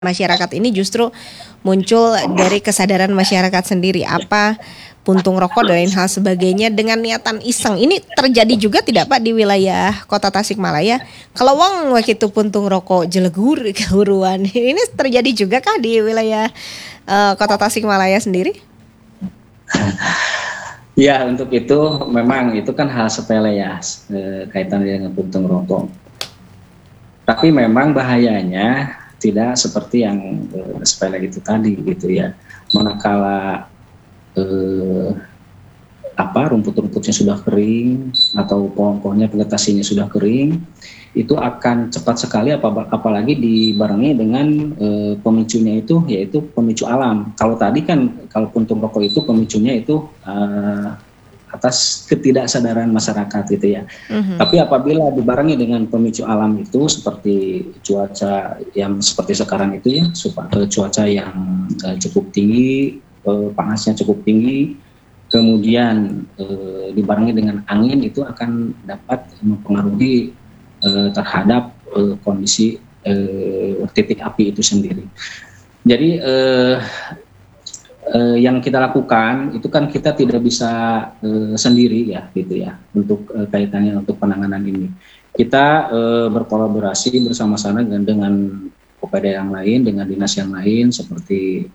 masyarakat ini justru muncul dari kesadaran masyarakat sendiri, apa puntung rokok dan lain hal sebagainya dengan niatan iseng. Ini terjadi juga tidak Pak di wilayah Kota Tasikmalaya? Kalau wong itu puntung rokok jelegur kehuruan, ini terjadi juga kah di wilayah Kota Tasikmalaya sendiri? Ya, untuk itu memang itu kan hal sepele ya, kaitan dengan puntung rokok. Tapi memang bahayanya tidak seperti yang sepele itu tadi gitu ya. Manakala rumput-rumputnya sudah kering atau pohon-pohonnya vegetasinya sudah kering, itu akan cepat sekali apalagi dibarengi dengan pemicunya itu yaitu pemicu alam. Kalau tadi kan kalau puntung rokok itu pemicunya itu atas ketidaksadaran masyarakat gitu ya. Tapi apabila dibarengi dengan pemicu alam itu seperti cuaca yang seperti sekarang itu ya, cuaca yang cukup tinggi, panasnya cukup tinggi, kemudian dibarengi dengan angin, itu akan dapat mempengaruhi terhadap kondisi titik api itu sendiri. Jadi yang kita lakukan itu kan kita tidak bisa sendiri ya gitu ya untuk kaitannya untuk penanganan ini. Kita berkolaborasi bersama-sama dengan OPD yang lain, dengan dinas yang lain seperti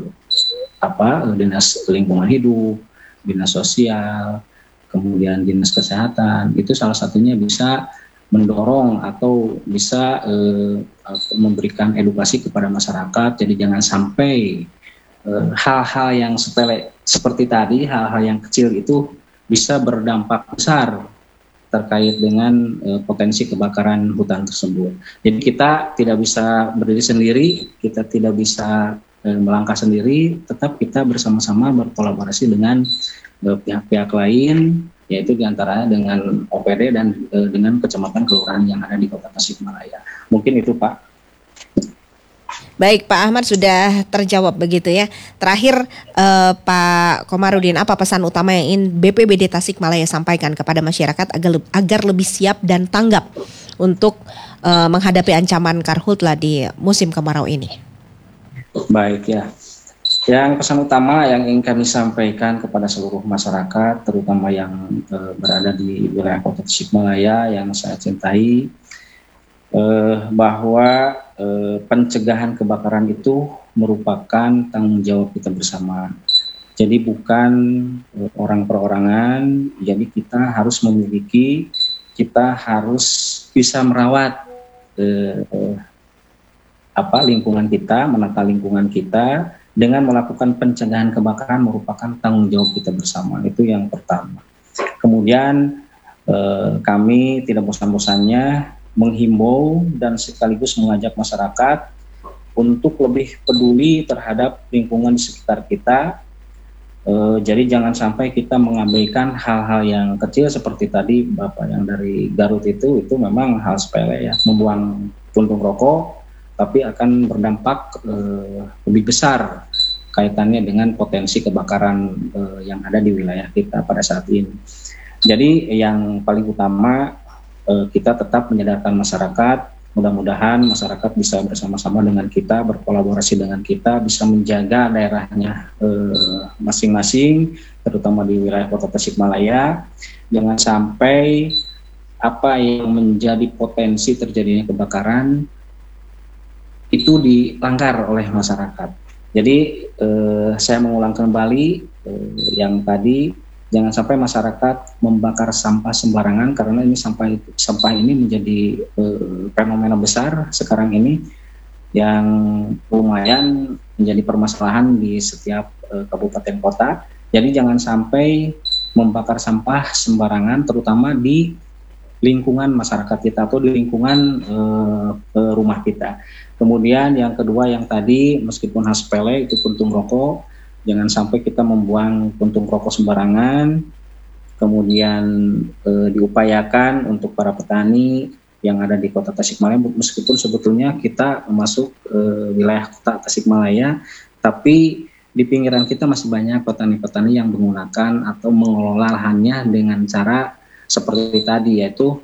dinas lingkungan hidup, dinas sosial, kemudian dinas kesehatan. Itu salah satunya bisa mendorong atau bisa memberikan edukasi kepada masyarakat. Jadi jangan sampai hal-hal yang sepele seperti tadi, hal-hal yang kecil itu bisa berdampak besar terkait dengan potensi kebakaran hutan tersebut. Jadi kita tidak bisa berdiri sendiri, kita tidak bisa melangkah sendiri, tetap kita bersama-sama berkolaborasi dengan pihak-pihak lain, yaitu diantaranya dengan OPD dan dengan kecamatan kelurahan yang ada di Kota Tasikmalaya. Mungkin itu Pak. Baik, Pak Ahmad sudah terjawab begitu ya. Terakhir Pak Komarudin, apa pesan utama yang ingin BPBD Tasikmalaya sampaikan kepada masyarakat agar lebih siap dan tanggap untuk menghadapi ancaman karhutla di musim kemarau ini? Baik ya. Yang pesan utama yang ingin kami sampaikan kepada seluruh masyarakat, terutama yang berada di wilayah Kota Tasikmalaya yang saya cintai, bahwa pencegahan kebakaran itu merupakan tanggung jawab kita bersama. Jadi bukan orang perorangan, jadi kita harus bisa merawat lingkungan kita, menata lingkungan kita dengan melakukan pencegahan kebakaran merupakan tanggung jawab kita bersama. Itu yang pertama. Kemudian kami tidak bosan-bosannya menghimbau dan sekaligus mengajak masyarakat untuk lebih peduli terhadap lingkungan di sekitar kita. Jadi jangan sampai kita mengabaikan hal-hal yang kecil seperti tadi Bapak yang dari Garut itu memang hal sepele ya, membuang puntung rokok, tapi akan berdampak lebih besar kaitannya dengan potensi kebakaran yang ada di wilayah kita pada saat ini. Jadi yang paling utama kita tetap menyadarkan masyarakat, mudah-mudahan masyarakat bisa bersama-sama dengan kita, berkolaborasi dengan kita, bisa menjaga daerahnya masing-masing, terutama di wilayah Kota Tasikmalaya. Jangan sampai apa yang menjadi potensi terjadinya kebakaran itu dilanggar oleh masyarakat. Jadi saya mengulang kembali yang tadi, jangan sampai masyarakat membakar sampah sembarangan, karena ini sampah ini menjadi fenomena besar sekarang ini yang lumayan menjadi permasalahan di setiap kabupaten kota. Jadi jangan sampai membakar sampah sembarangan, terutama di lingkungan masyarakat kita atau di lingkungan rumah kita. Kemudian yang kedua yang tadi, meskipun hal sepele itu puntung rokok, jangan sampai kita membuang puntung rokok sembarangan. Kemudian diupayakan untuk para petani yang ada di Kota Tasikmalaya, meskipun sebetulnya kita masuk wilayah Kota Tasikmalaya, tapi di pinggiran kita masih banyak petani-petani yang menggunakan atau mengelola lahannya dengan cara seperti tadi, yaitu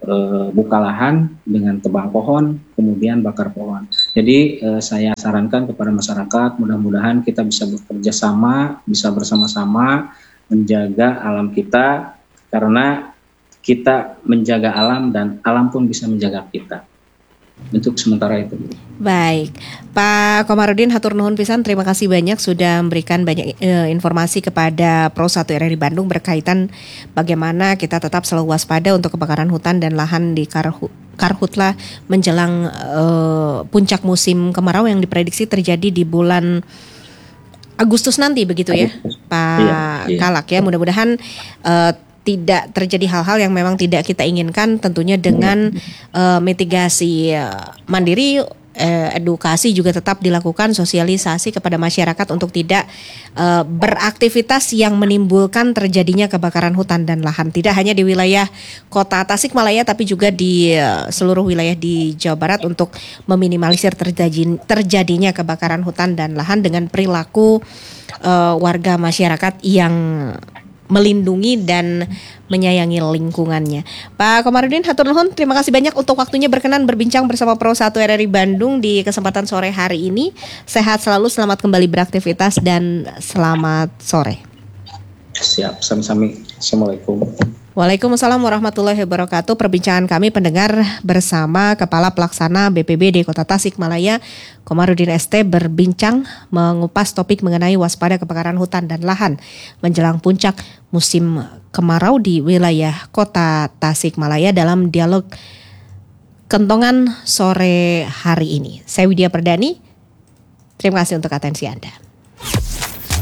buka lahan dengan tebang pohon, kemudian bakar pohon. Jadi saya sarankan kepada masyarakat, mudah-mudahan kita bisa bekerja sama, bisa bersama-sama menjaga alam kita, karena kita menjaga alam dan alam pun bisa menjaga kita. Untuk sementara itu. Baik, Pak Komarudin hatur nuhun pisan, terima kasih banyak sudah memberikan banyak informasi kepada Pro 1 RRI Bandung berkaitan bagaimana kita tetap selalu waspada untuk kebakaran hutan dan lahan di Karhutla menjelang puncak musim kemarau yang diprediksi terjadi di bulan Agustus nanti, begitu ya, Pak Kalak ya. Mudah-mudahan tidak terjadi hal-hal yang memang tidak kita inginkan, tentunya dengan mitigasi mandiri, edukasi juga tetap dilakukan, sosialisasi kepada masyarakat untuk tidak beraktivitas yang menimbulkan terjadinya kebakaran hutan dan lahan. Tidak hanya di wilayah kota Tasikmalaya, tapi juga di seluruh wilayah di Jawa Barat untuk meminimalisir terjadinya kebakaran hutan dan lahan dengan perilaku warga masyarakat yang melindungi dan menyayangi lingkungannya. Pak Komarudin hatur nuhun, terima kasih banyak untuk waktunya berkenan berbincang bersama Pro 1 RRI Bandung di kesempatan sore hari ini. Sehat selalu, selamat kembali beraktivitas dan selamat sore. Siap, sami-sami. Assalamualaikum. Waalaikumsalam warahmatullahi wabarakatuh. Perbincangan kami pendengar bersama Kepala Pelaksana BPBD Kota Tasikmalaya, Komarudin ST, berbincang mengupas topik mengenai waspada kebakaran hutan dan lahan menjelang puncak musim kemarau di wilayah Kota Tasikmalaya dalam dialog Kentongan sore hari ini. Saya Widya Perdani, terima kasih untuk atensi Anda.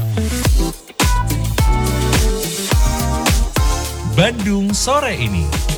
Bandung sore ini.